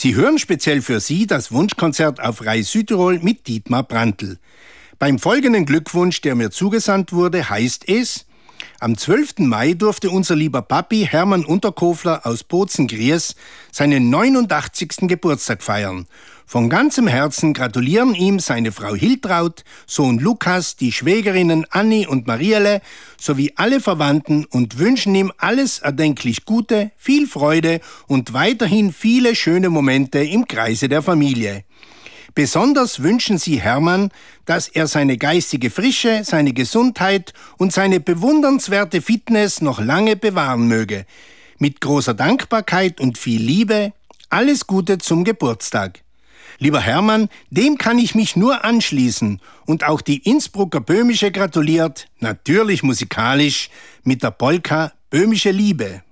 Sie hören speziell für Sie das Wunschkonzert auf Rai Südtirol mit Dietmar Brandl. Beim folgenden Glückwunsch, der mir zugesandt wurde, heißt es: Am 12. Mai durfte unser lieber Papi Hermann Unterkofler aus Bozen-Gries seinen 89. Geburtstag feiern. Von ganzem Herzen gratulieren ihm seine Frau Hiltraud, Sohn Lukas, die Schwägerinnen Anni und Marielle sowie alle Verwandten und wünschen ihm alles erdenklich Gute, viel Freude und weiterhin viele schöne Momente im Kreise der Familie. Besonders wünschen sie Hermann, dass er seine geistige Frische, seine Gesundheit und seine bewundernswerte Fitness noch lange bewahren möge. Mit großer Dankbarkeit und viel Liebe, alles Gute zum Geburtstag. Lieber Hermann, dem kann ich mich nur anschließen und auch die Innsbrucker Böhmische gratuliert, natürlich musikalisch, mit der Polka Böhmische Liebe.